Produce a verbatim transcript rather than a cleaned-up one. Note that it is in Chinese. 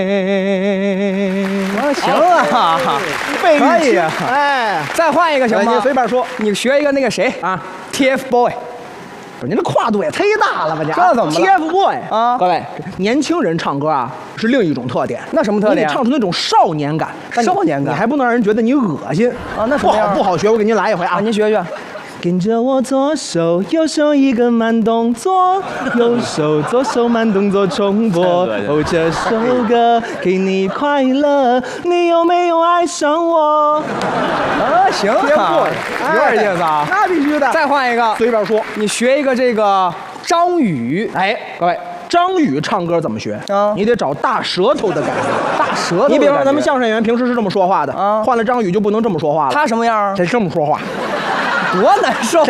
行啊， 贝可以啊。 哎， 再换一个行吗？ 你随便说。 你学一个那个谁啊 ，TFBOY。 您这跨度也忒大了吧？你这怎么了 ？TFBOY 啊各位，年轻人唱歌啊是另一种特点。 那什么特点？ 你唱出那种少年感，但你少年感你还不能让人觉得你恶心啊那什不好么样不好学。我给您来一回啊， 啊，您学学。 跟着我左手右手一个慢动作，右手左手慢动作重播。哦，这首歌给你快乐，你有没有爱上我？ 啊，行啊，有点意思啊。 那必须的。 再换一个， 随便说。 你学一个这个张宇。 哎，各位，张宇唱歌怎么学？ 啊你得找大舌头的感觉。 大舌头的感觉。 你比方说咱们相声演员平时是这么说话的， 啊换了张宇就不能这么说话了。 他什么样？ 得这么说话。 多难受。